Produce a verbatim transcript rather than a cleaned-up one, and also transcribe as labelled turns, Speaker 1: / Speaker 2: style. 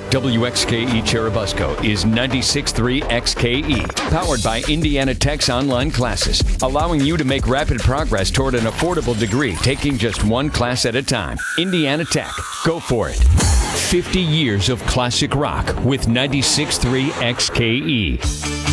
Speaker 1: W X K E Cherubusco is ninety-six point three X K E, powered by Indiana Tech's online classes, allowing you to make rapid progress toward an affordable degree, taking just one class at a time. Indiana Tech, go for it. fifty years of classic rock with ninety-six point three X K E.